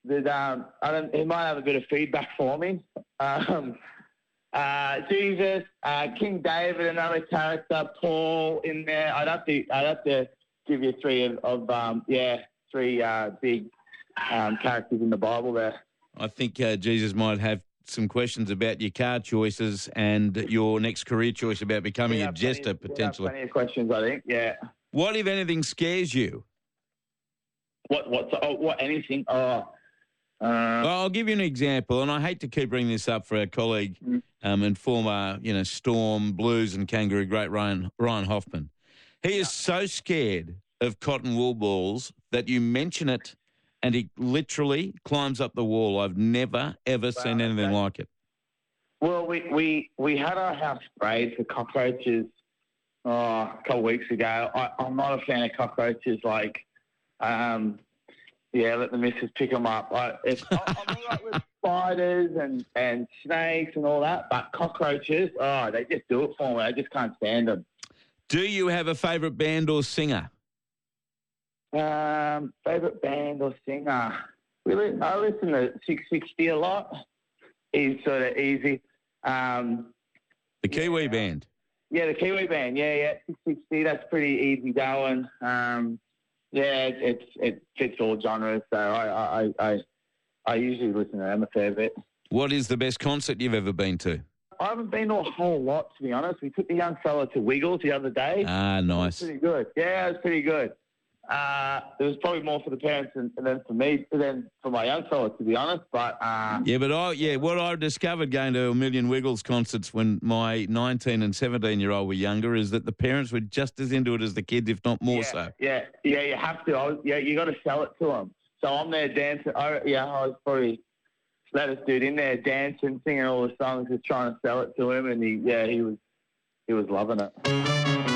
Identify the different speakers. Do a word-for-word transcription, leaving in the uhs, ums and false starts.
Speaker 1: that um, I don't, he might have a bit of feedback for me. Um, uh, Jesus, uh, King David, another character, Paul in there. I'd have to, I'd have to give you three of, of um, yeah, three uh, big um, characters in the Bible there.
Speaker 2: I think uh, Jesus might have some questions about your car choices and your next career choice about becoming a jester,
Speaker 1: plenty,
Speaker 2: potentially.
Speaker 1: Plenty of questions, I think, yeah.
Speaker 2: What, if anything, scares you?
Speaker 1: What, what, oh, what, anything? Oh, uh,
Speaker 2: well, I'll give you an example, and I hate to keep bringing this up for our colleague
Speaker 1: mm.
Speaker 2: um, and former, you know, Storm, Blues and Kangaroo great Ryan, Ryan Hoffman. He
Speaker 1: yeah.
Speaker 2: is so scared of cotton wool balls that you mention it and he literally climbs up the wall. I've never, ever wow, seen anything okay. like it.
Speaker 1: Well, we, we, we had our house sprayed for cockroaches oh, a couple of weeks ago. I, I'm not a fan of cockroaches. Like, um, yeah, let the missus pick them up. I, it's, I'm all right with spiders and, and snakes and all that, but cockroaches, oh, they just do it for me. I just can't stand them.
Speaker 2: Do you have a favourite band or singer?
Speaker 1: Um, favourite band or singer? Really, I listen to six sixty a lot. He's sort of easy. Um,
Speaker 2: the Kiwi
Speaker 1: yeah,
Speaker 2: Band.
Speaker 1: Yeah, the Kiwi Band. Yeah, yeah, six sixty. That's pretty easy going. Um, yeah, it, it's it fits all genres. So I, I I I usually listen to them a fair bit.
Speaker 2: What is the best concert you've ever been to?
Speaker 1: I haven't been to a whole lot, to be honest. We took the young fella to Wiggles the other day.
Speaker 2: Ah, nice.
Speaker 1: Pretty good. Yeah, it was pretty good. Uh, it was probably more for the parents than, than for me, than for my young fella, to be honest. But uh,
Speaker 2: yeah, but I yeah, what I discovered going to a million Wiggles concerts when my nineteen and seventeen year old were younger is that the parents were just as into it as the kids, if not more
Speaker 1: yeah,
Speaker 2: so.
Speaker 1: Yeah, yeah, you have to. I was, yeah, you got to sell it to them. So I'm there dancing. I, yeah, I was probably latest dude in there dancing, singing all the songs, just trying to sell it to him, and he yeah he was he was loving it.